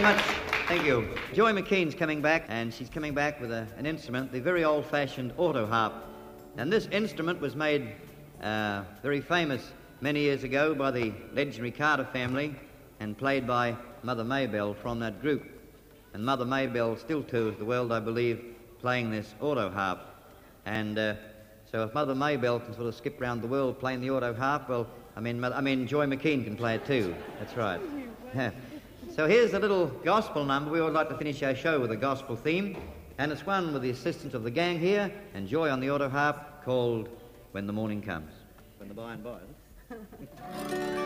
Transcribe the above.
much. Thank you. Joy McKean's coming back, and she's coming back with an instrument, the very old-fashioned auto harp. And this instrument was made very famous many years ago by the legendary Carter family and played by Mother Maybelle from that group. And Mother Maybelle still tours the world, I believe, playing this auto harp. And so if Mother Maybelle can sort of skip around the world playing the auto harp, well, I mean Joy McKean can play it too. That's right. So here's a little gospel number. We always like to finish our show with a gospel theme, and it's one with the assistance of the gang here and Joy on the auto harp, called When the Morning Comes. When the by and by.